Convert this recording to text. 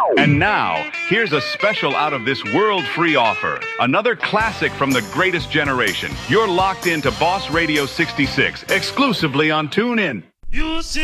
And now, here's a special out-of-this-world free offer. Another classic from the greatest generation. You're locked into Boss Radio 66, exclusively on TuneIn.